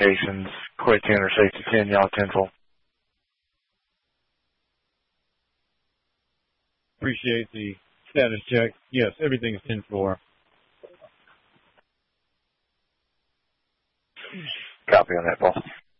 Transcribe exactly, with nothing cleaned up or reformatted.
communications, Quay ten or Safety ten, y'all ten four. Appreciate the status check. Yes, everything is ten four. Copy on that, Paul.